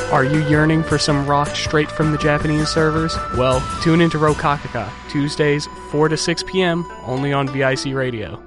Are you yearning for some rock straight from the Japanese servers? Well, tune into Rokakaka, Tuesdays 4 to 6 p.m., only on VIC Radio.